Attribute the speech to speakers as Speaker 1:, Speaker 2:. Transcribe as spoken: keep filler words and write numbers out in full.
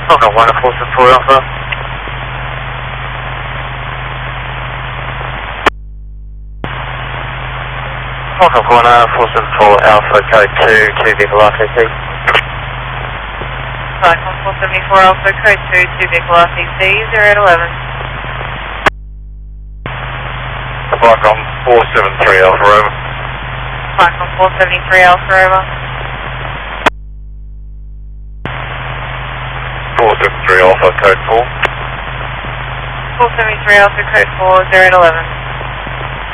Speaker 1: Falcon one four seven four Alpha. Falcon one four seven four Alpha, code two, two vehicle R T C.
Speaker 2: Falcon four seven four Alpha, code two, two vehicle R T C, zero eight eleven.
Speaker 1: Falcon four seven three Alpha, over.
Speaker 2: Falcon four seven three Alpha, over.
Speaker 1: four seven three Alpha, code four.
Speaker 2: four seven three Alpha, code four, zero eight eleven.